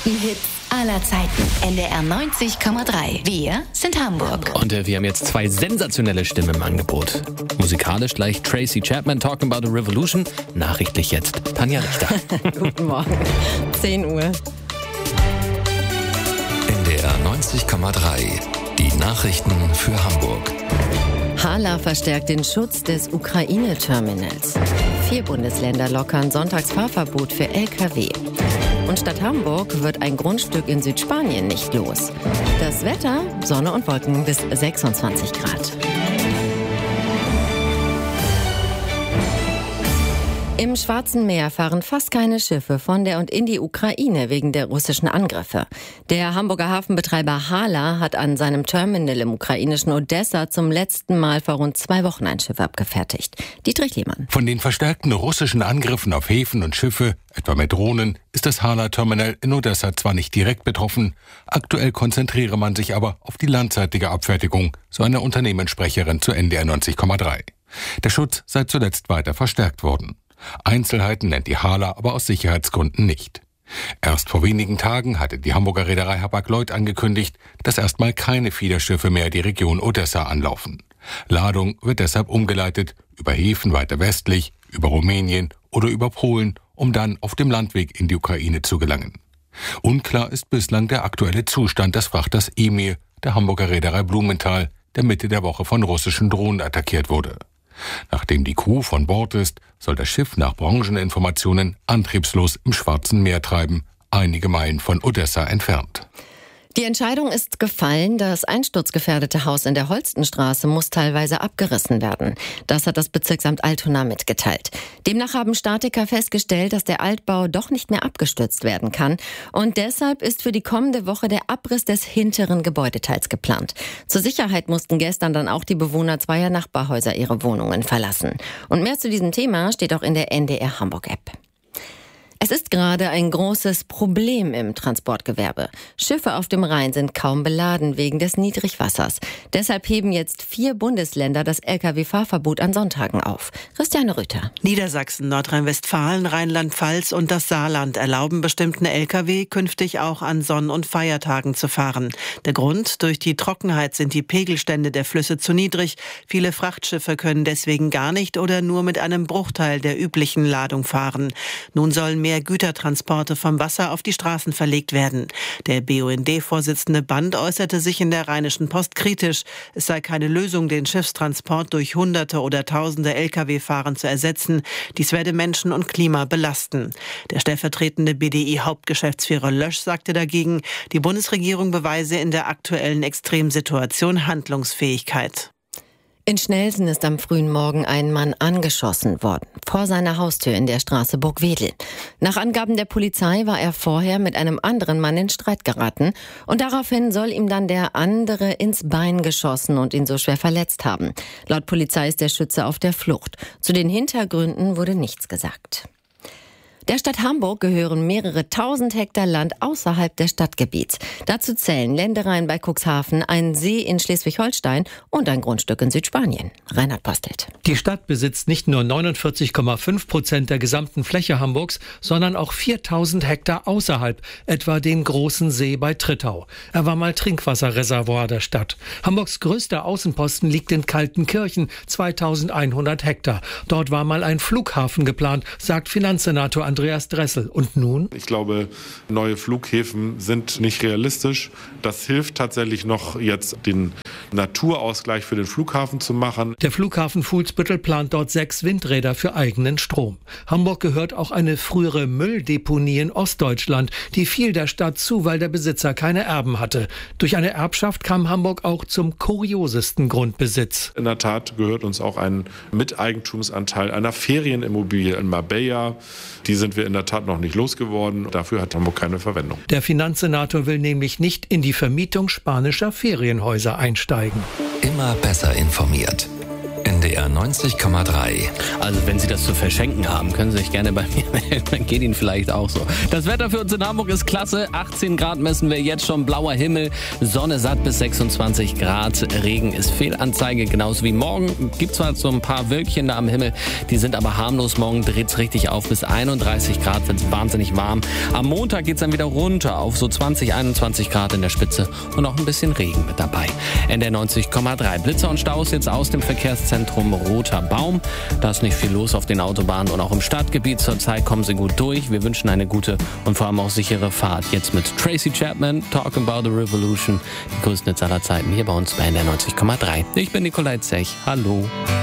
besten Hits aller Zeiten. NDR 90,3. Wir sind Hamburg. Und wir haben jetzt 2 sensationelle Stimmen im Angebot. Musikalisch gleich Tracy Chapman, Talking About a Revolution. Nachrichtlich jetzt Tanja Richter. Guten Morgen. 10 Uhr. NDR 90,3. Die Nachrichten für Hamburg. HHLA verstärkt den Schutz des Ukraine-Terminals. 4 Bundesländer lockern Sonntagsfahrverbot für Lkw. Und Stadt Hamburg wird ein Grundstück in Südspanien nicht los. Das Wetter, Sonne und Wolken bis 26 Grad. Im Schwarzen Meer fahren fast keine Schiffe von der und in die Ukraine wegen der russischen Angriffe. Der Hamburger Hafenbetreiber HHLA hat an seinem Terminal im ukrainischen Odessa zum letzten Mal vor rund 2 Wochen ein Schiff abgefertigt. Dietrich Lehmann. Von den verstärkten russischen Angriffen auf Häfen und Schiffe, etwa mit Drohnen, ist das HHLA-Terminal in Odessa zwar nicht direkt betroffen, aktuell konzentriere man sich aber auf die landseitige Abfertigung, so eine Unternehmenssprecherin zu NDR 90,3. Der Schutz sei zuletzt weiter verstärkt worden. Einzelheiten nennt die HHLA aber aus Sicherheitsgründen nicht. Erst vor wenigen Tagen hatte die Hamburger Reederei Hapag-Lloyd angekündigt, dass erstmal keine Fiederschiffe mehr die Region Odessa anlaufen. Ladung wird deshalb umgeleitet über Häfen weiter westlich, über Rumänien oder über Polen, um dann auf dem Landweg in die Ukraine zu gelangen. Unklar ist bislang der aktuelle Zustand des Frachters Emir der Hamburger Reederei Blumenthal, der Mitte der Woche von russischen Drohnen attackiert wurde. Nachdem die Crew von Bord ist, soll das Schiff nach Brancheninformationen antriebslos im Schwarzen Meer treiben, einige Meilen von Odessa entfernt. Die Entscheidung ist gefallen, das einsturzgefährdete Haus in der Holstenstraße muss teilweise abgerissen werden. Das hat das Bezirksamt Altona mitgeteilt. Demnach haben Statiker festgestellt, dass der Altbau doch nicht mehr abgestützt werden kann. Und deshalb ist für die kommende Woche der Abriss des hinteren Gebäudeteils geplant. Zur Sicherheit mussten gestern dann auch die Bewohner 2 Nachbarhäuser ihre Wohnungen verlassen. Und mehr zu diesem Thema steht auch in der NDR Hamburg-App. Es ist gerade ein großes Problem im Transportgewerbe. Schiffe auf dem Rhein sind kaum beladen wegen des Niedrigwassers. Deshalb heben jetzt 4 Bundesländer das Lkw-Fahrverbot an Sonntagen auf. Christiane Rüther. Niedersachsen, Nordrhein-Westfalen, Rheinland-Pfalz und das Saarland erlauben bestimmten Lkw künftig auch an Sonn- und Feiertagen zu fahren. Der Grund: durch die Trockenheit sind die Pegelstände der Flüsse zu niedrig. Viele Frachtschiffe können deswegen gar nicht oder nur mit einem Bruchteil der üblichen Ladung fahren. Nun sollen mehr Gütertransporte vom Wasser auf die Straßen verlegt werden. Der BUND-Vorsitzende Band äußerte sich in der Rheinischen Post kritisch. Es sei keine Lösung, den Schiffstransport durch Hunderte oder Tausende Lkw-Fahren zu ersetzen. Dies werde Menschen und Klima belasten. Der stellvertretende BDI-Hauptgeschäftsführer Lösch sagte dagegen, die Bundesregierung beweise in der aktuellen Extremsituation Handlungsfähigkeit. In Schnelsen ist am frühen Morgen ein Mann angeschossen worden, vor seiner Haustür in der Straße Burgwedel. Nach Angaben der Polizei war er vorher mit einem anderen Mann in Streit geraten und daraufhin soll ihm dann der andere ins Bein geschossen und ihn so schwer verletzt haben. Laut Polizei ist der Schütze auf der Flucht. Zu den Hintergründen wurde nichts gesagt. Der Stadt Hamburg gehören mehrere tausend Hektar Land außerhalb des Stadtgebiets. Dazu zählen Ländereien bei Cuxhaven, ein See in Schleswig-Holstein und ein Grundstück in Südspanien. Reinhard Postelt. Die Stadt besitzt nicht nur 49,5% der gesamten Fläche Hamburgs, sondern auch 4000 Hektar außerhalb, etwa den großen See bei Trittau. Er war mal Trinkwasserreservoir der Stadt. Hamburgs größter Außenposten liegt in Kaltenkirchen, 2100 Hektar. Dort war mal ein Flughafen geplant, sagt Finanzsenator Andreas Dressel. Und nun? Ich glaube, neue Flughäfen sind nicht realistisch. Das hilft tatsächlich noch, jetzt den Naturausgleich für den Flughafen zu machen. Der Flughafen Fuhlsbüttel plant dort 6 Windräder für eigenen Strom. Hamburg gehört auch eine frühere Mülldeponie in Ostdeutschland. Die fiel der Stadt zu, weil der Besitzer keine Erben hatte. Durch eine Erbschaft kam Hamburg auch zum kuriosesten Grundbesitz. In der Tat gehört uns auch ein Miteigentumsanteil einer Ferienimmobilie in Marbella. Die sind wir in der Tat noch nicht losgeworden. Dafür hat Hamburg keine Verwendung. Der Finanzsenator will nämlich nicht in die Vermietung spanischer Ferienhäuser einsteigen. Immer besser informiert. NDR 90,3. Also wenn Sie das zu verschenken haben, können Sie sich gerne bei mir melden, dann geht Ihnen vielleicht auch so. Das Wetter für uns in Hamburg ist klasse. 18 Grad messen wir jetzt schon, blauer Himmel, Sonne satt bis 26 Grad. Regen ist Fehlanzeige, genauso wie morgen. Gibt zwar so ein paar Wölkchen da am Himmel, die sind aber harmlos. Morgen dreht's richtig auf bis 31 Grad, wird's wahnsinnig warm. Am Montag geht's dann wieder runter auf so 20, 21 Grad in der Spitze und auch ein bisschen Regen mit dabei. NDR 90,3. Blitzer und Staus jetzt aus dem Verkehrszentrum Roter Baum. Da ist nicht viel los auf den Autobahnen und auch im Stadtgebiet. Zurzeit kommen Sie gut durch. Wir wünschen eine gute und vor allem auch sichere Fahrt. Jetzt mit Tracy Chapman, Talking About the Revolution. Die größten Hits aller Zeiten hier bei uns bei NDR 90,3. Ich bin Nikolai Zech. Hallo.